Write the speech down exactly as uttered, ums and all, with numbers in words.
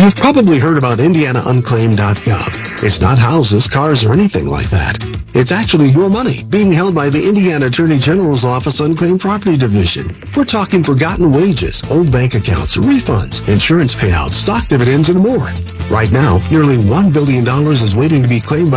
You've probably heard about Indiana Unclaimed dot gov. It's not houses, cars, or anything like that. It's actually your money being held by the Indiana Attorney General's Office Unclaimed Property Division. We're talking forgotten wages, old bank accounts, refunds, insurance payouts, stock dividends, and more. Right now, nearly one billion dollars is waiting to be claimed by